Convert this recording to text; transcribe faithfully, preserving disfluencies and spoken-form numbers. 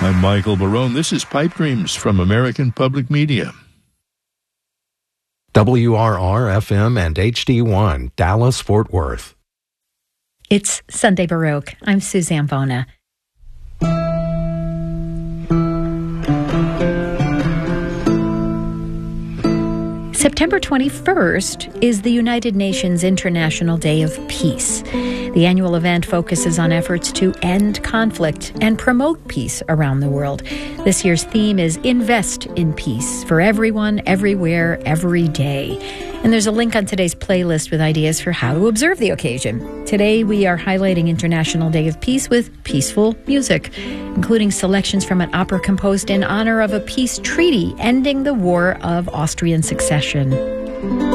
I'm Michael Barone. This is Pipe Dreams from American Public Media. W R R F M and H D one, Dallas, Fort Worth. It's Sunday Baroque. I'm Suzanne Bona. September twenty-first is the United Nations International Day of Peace. The annual event focuses on efforts to end conflict and promote peace around the world. This year's theme is Invest in Peace for everyone, everywhere, every day. And there's a link on today's playlist with ideas for how to observe the occasion. Today we are highlighting International Day of Peace with peaceful music, including selections from an opera composed in honor of a peace treaty ending the War of Austrian Succession.